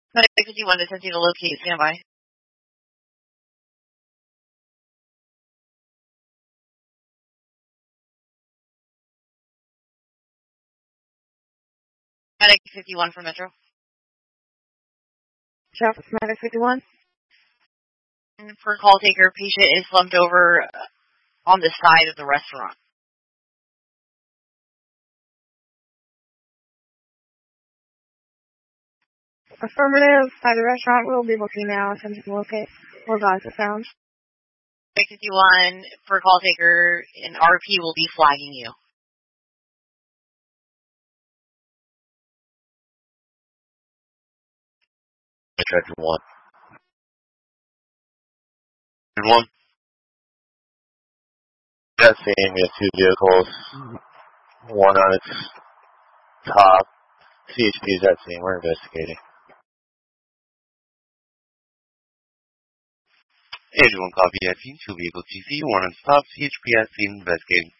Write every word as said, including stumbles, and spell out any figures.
Medic fifty-one to send you to locate. Stand by. Medic fifty-one for Metro. Traffic Medic fifty-one. For call taker, patient is slumped over on the side of the restaurant. Affirmative. By the restaurant, we'll be looking now. Send you to locate. Hold on, it sounds. Medic fifty-one for call taker, and R P will be flagging you. Tractor one. One. That same, we have two vehicles. One on its top. C H P is that same. We're investigating. eighty-one copy, I think two vehicles G C, one on stop, C H P at scene investigating.